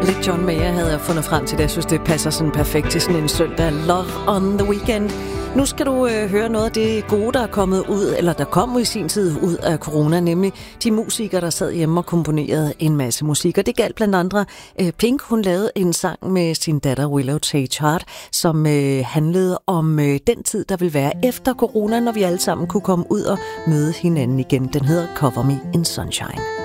Lidt John Mayer havde jeg fundet frem til det. Jeg synes, det passer sådan perfekt til sådan en søndag. Love on the Weekend. Nu skal du høre noget af det gode, der er kommet ud, eller der kom i sin tid ud af corona, nemlig de musikere, der sad hjemme og komponerede en masse musik. Og det galt blandt andre Pink. Hun lavede en sang med sin datter Willow Tage Hart, som handlede om den tid, der vil være efter corona, når vi alle sammen kunne komme ud og møde hinanden igen. Den hedder Cover Me in Sunshine.